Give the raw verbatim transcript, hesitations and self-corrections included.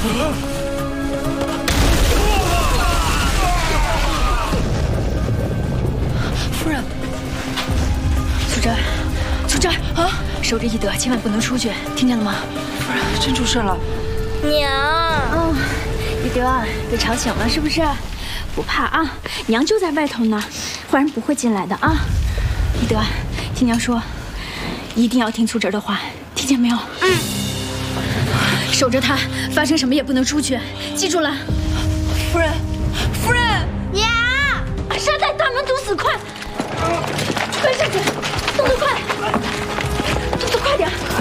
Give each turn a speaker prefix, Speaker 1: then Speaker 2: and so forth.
Speaker 1: 夫人，苏哲，苏哲啊，守着懿德，千万不能出去，听见了吗？
Speaker 2: 夫人，真出事了。
Speaker 3: 娘，
Speaker 1: 嗯，懿德被吵醒了是不是？不怕啊，娘就在外头呢，坏人不会进来的啊。懿德，听娘说，一定要听苏哲的话，听见没有？嗯。守着他，发生什么也不能出去，记住了。
Speaker 2: 夫人，夫人，
Speaker 3: 娘，
Speaker 1: 沙袋，大门堵死，快！快上去，动作快，动作快点！